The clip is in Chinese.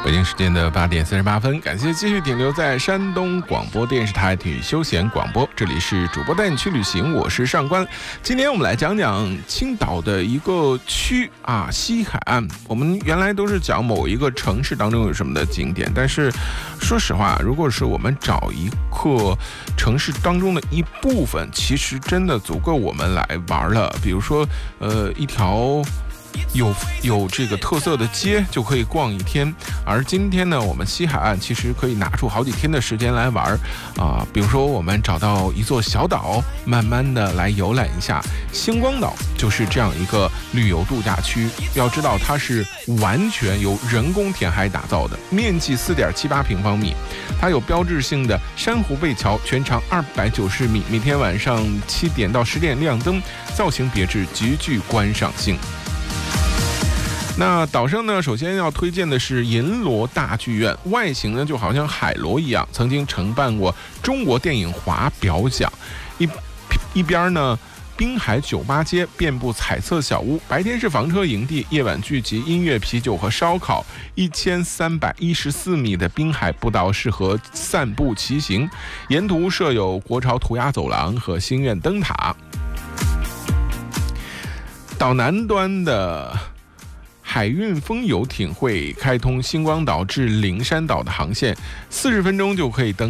北京时间的8点38分，感谢继续停留在山东广播电视台体育休闲广播，这里是主播带你去旅行，我是上官。今天我们来讲讲青岛的一个区啊，西海岸。我们原来都是讲某一个城市当中有什么的景点，但是说实话，如果是我们找一个城市当中的一部分，其实真的足够我们来玩了。比如说，一条有这个特色的街就可以逛一天，而今天呢，我们西海岸其实可以拿出好几天的时间来玩啊。比如说，我们找到一座小岛，慢慢的来游览一下。星光岛就是这样一个旅游度假区，要知道它是完全由人工填海打造的，面积4.78平方米，它有标志性的珊瑚背桥，全长290米，每天晚上7点到10点亮灯，造型别致，极具观赏性。那岛上呢，首先要推荐的是银螺大剧院，外形呢就好像海螺一样，曾经承办过中国电影华表奖。一边呢，滨海酒吧街遍布彩色小屋，白天是房车营地，夜晚聚集音乐、啤酒和烧烤。1314米的滨海步道适合散步骑行，沿途设有国潮涂鸦走廊和星愿灯塔。岛南端的海运风游艇会开通星光岛至灵山岛的航线，40分钟就可以登